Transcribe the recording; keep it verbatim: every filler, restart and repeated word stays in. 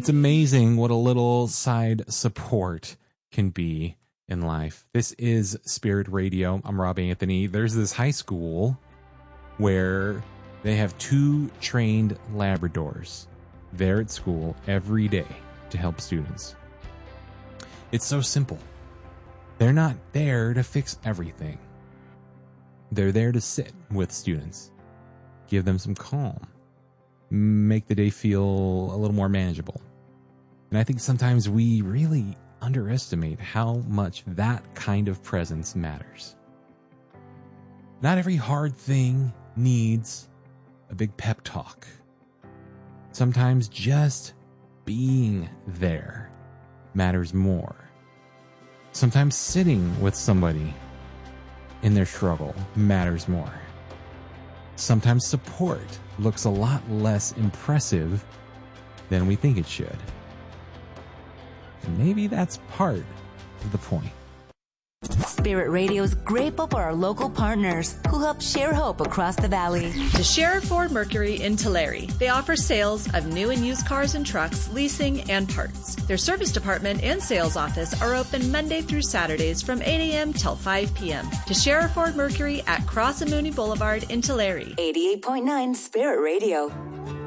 It's amazing what a little side support can be in life. This is Spirit Radio. I'm Rob Anthony. There's this high school where they have two trained Labradors there at school every day to help students. It's so simple. They're not there to fix everything. They're there to sit with students, give them some calm, make the day feel a little more manageable. And I think sometimes we really underestimate how much that kind of presence matters. Not every hard thing needs a big pep talk. Sometimes just being there matters more. Sometimes sitting with somebody in their struggle matters more. Sometimes support looks a lot less impressive than we think it should. And maybe that's part of the point. Spirit Radio is grateful for our local partners who help share hope across the valley. To Sheriff Ford Mercury in Tulare. They offer sales of new and used cars and trucks, leasing, and parts. Their service department and sales office are open Monday through Saturdays from eight a.m. till five p.m. To Sheriff Ford Mercury at Cross and Mooney Boulevard in Tulare. eighty-eight point nine Spirit Radio.